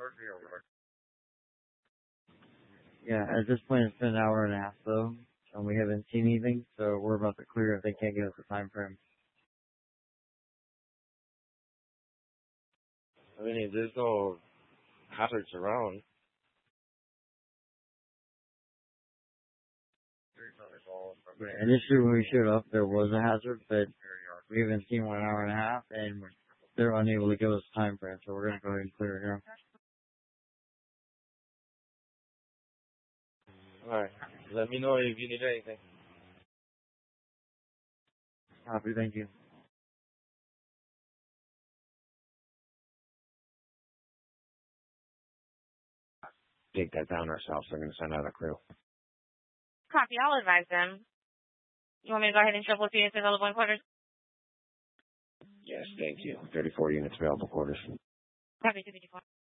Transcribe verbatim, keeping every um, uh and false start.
Yeah, at this point it's been an hour and a half though, and we haven't seen anything, so we're about to clear if they can't give us a time frame. I mean, there's no hazards around. Yeah, initially when we showed up, there was a hazard, but we haven't seen one in an hour and a half, and they're unable to give us a time frame, so we're going to go ahead and clear it here. Alright, let me know if you need anything. Copy, thank you. Take that down ourselves. They're going to send out a crew. Copy, I'll advise them. You want me to go ahead and triple units available in quarters? Yes, thank you. thirty-four units available quarters. Copy, two fifty-four.